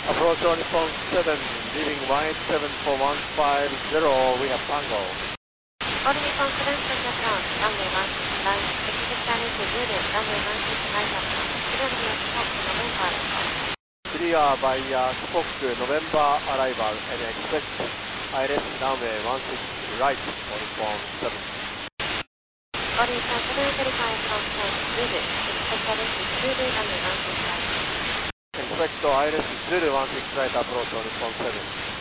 Approach on Nippon 7, leaving 1874150, we have Tango. All Nippon 7 to Japan, runway 16 right, exit challenge Zulu, runway 16 right approach, clear via Spock, November arrival. Clear by Spock, November arrival, and expect ILS runway 16 right on Nippon 7. All Nippon 7 verify from side Zulu, expect ILS Zulu, runway 16 right. Expect ILS Zulu 16 right approach on Nippon 7.